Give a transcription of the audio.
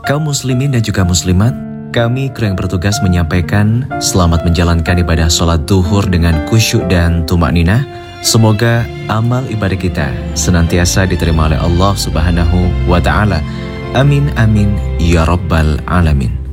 Kaum muslimin dan juga muslimat, kami kru yang bertugas menyampaikan selamat menjalankan ibadah sholat duhur dengan khusyuk dan tumak-ninah. Semoga amal ibadah kita senantiasa diterima oleh Allah Subhanahu wa Ta'ala. Amin amin ya rabbal alamin.